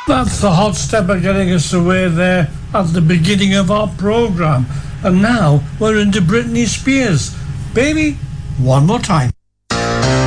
That's the hot stepper getting us away there at the beginning of our programme. And now we're into Britney Spears. Baby, one more time.